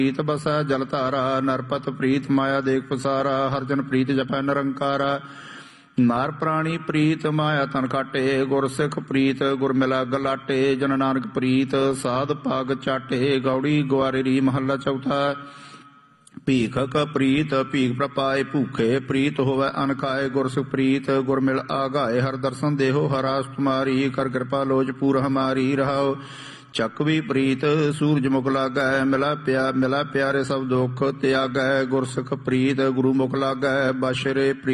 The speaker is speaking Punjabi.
ਪ੍ਰੀਤ ਬਸੈ ਜਲ ਧਾਰਾ। ਨਰਪਤ ਪ੍ਰੀਤ ਮਾਇਆ ਦੇਖ ਪਸਾਰਾ। ਹਰਜਨ ਪ੍ਰੀਤ ਜਪੈ ਨਿਰੰਕਾਰਾ। ਨਾਰ ਪ੍ਰਾਣੀ ਪ੍ਰੀਤ ਮਾਇਆ ਤਨ ਕਾਟੇ। ਗੁਰ ਸਿੱਖ ਪ੍ਰੀਤ ਗੁਰ ਮਿਲਾ ਗਲਾਟੇ। ਜਨ ਨਾਨਕ ਪ੍ਰੀਤ ਸਾਧ ਭਾਗ ਚਾਟੇ। ਗੌੜੀ ਗੁਆਰੇਰੀ ਮਹੱਲਾ ਚੌਥਾ। ਭੀਖਕ ਪ੍ਰੀਤ ਭੀਖ ਪ੍ਰਪਾਏ ਭੂਖੇ। ਪ੍ਰੀਤ ਹੋਵੈ ਅਨ ਖਾਏ। ਗੁਰ ਸਿੱਖ ਪ੍ਰੀਤ ਗੁਰ ਮਿਲ ਆਗਾਏ। ਹਰ ਦਰਸ਼ਨ ਦੇਹੋ ਹਰਾਸ ਤੁਮਾਰੀ। ਕਰ ਕਿਰਪਾ ਲੋਚ ਪੂਰ ਹਮਾਰੀ। ਰਹਾਓ ਚੱਕਵੀ ਪ੍ਰੀਤ ਸੂਰਜ ਮੁਖ ਲਾਗੈ। ਮਿਲਾ ਪਿਆਰੇ ਸਭ ਦੁੱਖ ਤਿਆਗੈ। ਗੁਰ ਸਿੱਖ ਪ੍ਰੀਤ ਗੁਰੂ ਮੁਖ ਲਾਗੈ। ਬਸ਼ਰੇ